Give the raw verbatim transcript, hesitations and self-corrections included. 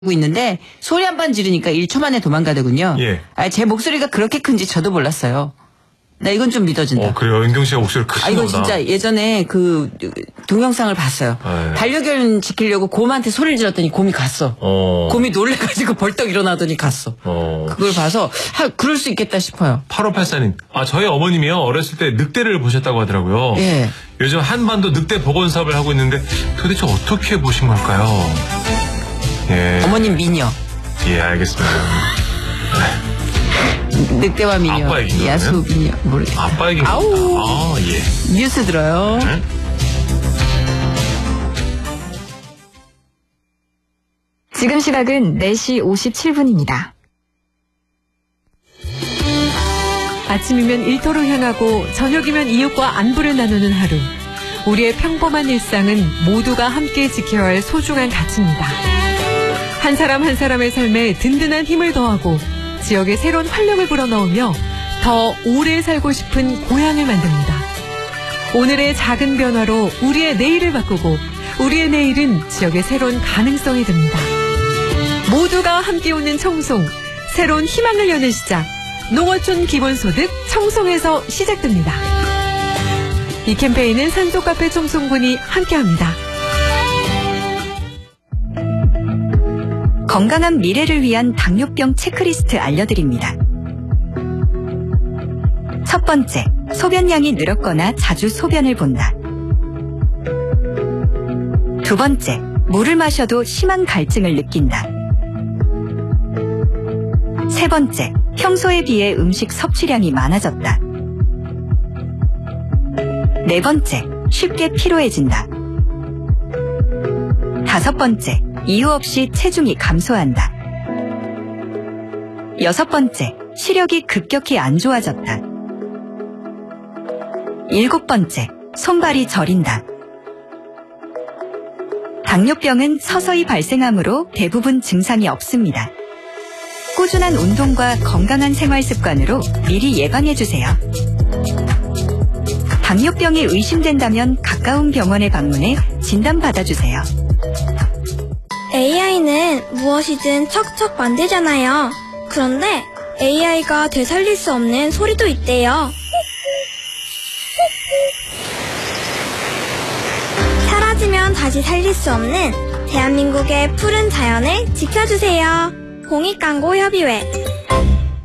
하고 있는데 소리 한 번 지르니까 일 초 만에 도망가더군요. 예. 아, 제 목소리가 그렇게 큰지 저도 몰랐어요. 나 이건 좀 믿어진다. 어, 그래요. 은경 씨가 목소리 크신가 아, 이거 보다. 진짜 예전에 그 동영상을 봤어요. 네. 반려견 지키려고 곰한테 소리를 질렀더니 곰이 갔어. 어. 곰이 놀래가지고 벌떡 일어나더니 갔어. 어. 그걸 봐서 하, 그럴 수 있겠다 싶어요. 팔오팔사님. 아, 저희 어머님이요. 어렸을 때 늑대를 보셨다고 하더라고요. 예. 요즘 한반도 늑대 복원 사업을 하고 있는데 도대체 어떻게 보신 걸까요? 예. 어머님 미녀. 예, 알겠습니다. 늑대와 미녀. 아빠 얘기인 거예요? 야수 미녀. 모르겠어요. 아빠 얘기입니다. 아우. 아, 예. 뉴스 들어요. 네? 지금 시각은 네 시 오십칠 분입니다. 아침이면 일터로 향하고 저녁이면 이웃과 안부를 나누는 하루. 우리의 평범한 일상은 모두가 함께 지켜야 할 소중한 가치입니다. 한 사람 한 사람의 삶에 든든한 힘을 더하고 지역에 새로운 활력을 불어넣으며 더 오래 살고 싶은 고향을 만듭니다. 오늘의 작은 변화로 우리의 내일을 바꾸고 우리의 내일은 지역의 새로운 가능성이 됩니다. 모두가 함께 웃는 청송, 새로운 희망을 여는 시작. 농어촌 기본소득 청송에서 시작됩니다. 이 캠페인은 산소카페 청송군이 함께합니다. 건강한 미래를 위한 당뇨병 체크리스트 알려드립니다. 첫 번째, 소변량이 늘었거나 자주 소변을 본다. 두 번째, 물을 마셔도 심한 갈증을 느낀다. 세 번째, 평소에 비해 음식 섭취량이 많아졌다. 네 번째, 쉽게 피로해진다. 다섯 번째, 이유 없이 체중이 감소한다. 여섯 번째, 시력이 급격히 안 좋아졌다. 일곱 번째, 손발이 저린다. 당뇨병은 서서히 발생하므로 대부분 증상이 없습니다. 꾸준한 운동과 건강한 생활 습관으로 미리 예방해주세요. 당뇨병이 의심된다면 가까운 병원에 방문해 진단받아주세요. 에이아이는 무엇이든 척척 만들잖아요. 그런데 에이아이가 되살릴 수 없는 소리도 있대요. 사라지면 다시 살릴 수 없는 대한민국의 푸른 자연을 지켜주세요. 공익광고협의회